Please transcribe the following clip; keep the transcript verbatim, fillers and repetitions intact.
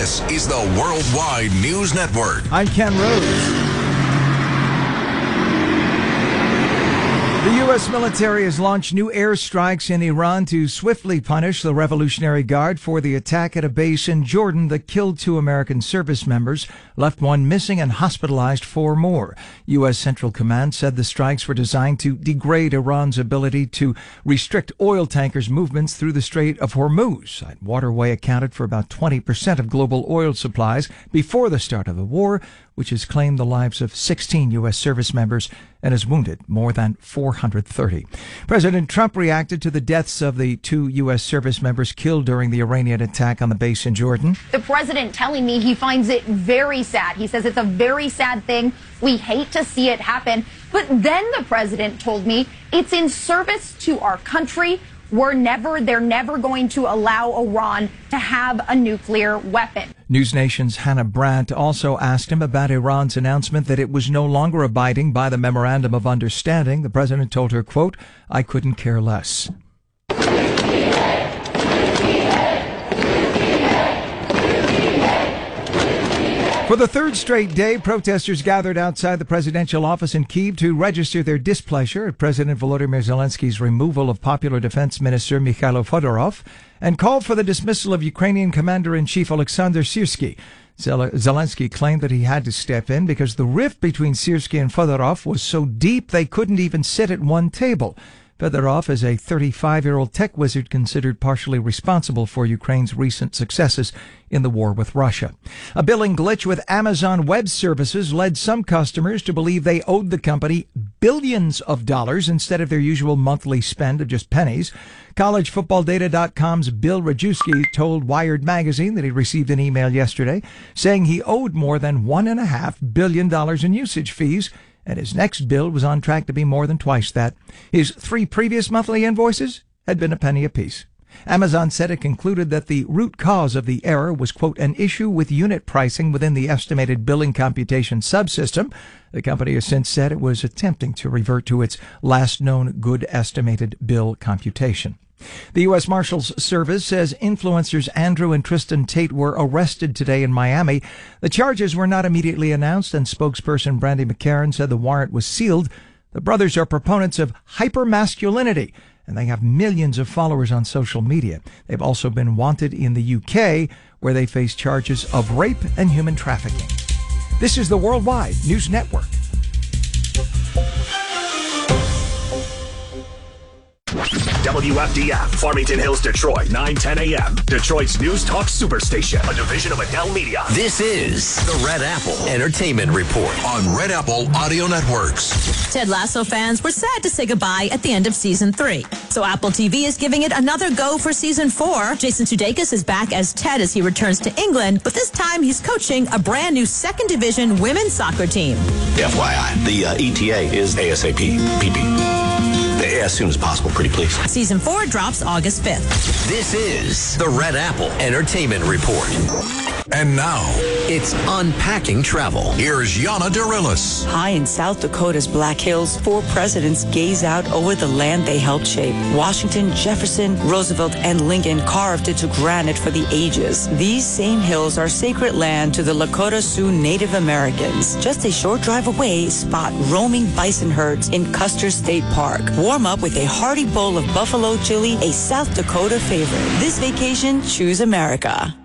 This is the Worldwide News Network. I'm Ken Rose. The U S military has launched new airstrikes in Iran to swiftly punish the Revolutionary Guard for the attack at a base in Jordan that killed two American service members, left one missing, and hospitalized four more. U S Central Command said the strikes were designed to degrade Iran's ability to restrict oil tankers' movements through the Strait of Hormuz. That waterway accounted for about twenty percent of global oil supplies before the start of the war, which has claimed the lives of sixteen U S service members and has wounded more than four hundred thirty. President Trump reacted to the deaths of the two U S service members killed during the Iranian attack on the base in Jordan. The president telling me he finds it very sad. He says it's a very sad thing. We hate to see it happen. But then the president told me it's in service to our country. We're never, they're never going to allow Iran to have a nuclear weapon. News Nation's Hannah Brandt also asked him about Iran's announcement that it was no longer abiding by the Memorandum of Understanding. The president told her, quote, "I couldn't care less." For the third straight day, protesters gathered outside the presidential office in Kyiv to register their displeasure at President Volodymyr Zelensky's removal of popular defense minister Mikhailo Fedorov and called for the dismissal of Ukrainian Commander-in-Chief Alexander Syrsky. Zelensky claimed that he had to step in because the rift between Syrsky and Fedorov was so deep they couldn't even sit at one table. Fedorov is a thirty-five-year-old tech wizard considered partially responsible for Ukraine's recent successes in the war with Russia. A billing glitch with Amazon Web Services led some customers to believe they owed the company billions of dollars instead of their usual monthly spend of just pennies. college football data dot com's Bill Rajewski told Wired magazine that he received an email yesterday saying he owed more than one and a half billion dollars in usage fees, and his next bill was on track to be more than twice that. His three previous monthly invoices had been a penny apiece. Amazon said it concluded that the root cause of the error was, quote, an issue with unit pricing within the estimated billing computation subsystem. The company has since said it was attempting to revert to its last known good estimated bill computation. The U S Marshals Service says influencers Andrew and Tristan Tate were arrested today in Miami. The charges were not immediately announced, and spokesperson Brandy McCarran said the warrant was sealed. The brothers are proponents of hypermasculinity, and they have millions of followers on social media. They've also been wanted in the U K, where they face charges of rape and human trafficking. This is the Worldwide News Network. W F D F, Farmington Hills, Detroit, nine ten a.m. Detroit's News Talk Superstation, a division of Adele Media. This is the Red Apple Entertainment Report on Red Apple Audio Networks. Ted Lasso fans were sad to say goodbye at the end of season three. So Apple T V is giving it another go for season four. Jason Sudeikis is back as Ted as he returns to England, but this time he's coaching a brand new second division women's soccer team. F Y I, the uh, E T A is ASAP. P P. As soon as possible, pretty please. Season four drops August fifth. This is the Red Apple Entertainment Report. And now, it's Unpacking Travel. Here's Yana Dorillis. High in South Dakota's Black Hills, four presidents gaze out over the land they helped shape. Washington, Jefferson, Roosevelt, and Lincoln carved into granite for the ages. These same hills are sacred land to the Lakota Sioux Native Americans. Just a short drive away, spot roaming bison herds in Custer State Park. Warm up with a hearty bowl of buffalo chili, a South Dakota favorite. This vacation, choose America.